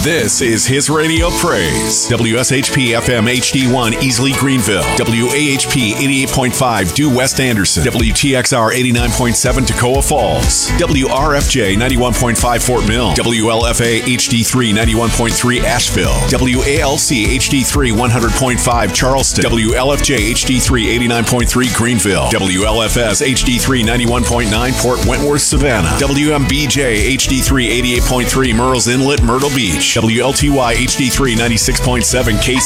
This is his radio praise. WSHP FM HD1 Easley Greenville. WAHP 88.5 Due West Anderson. WTXR 89.7 Toccoa Falls. WRFJ 91.5 Fort Mill. WLFA HD3 91.3 Asheville. WALC HD3 100.5 Charleston. WLFJ HD3 89.3 Greenville. WLFS HD3 91.9 Port Wentworth Savannah. WMBJ HD3 88.3 Murrells Inlet Myrtle Beach. WLTY HD3 96.7 KC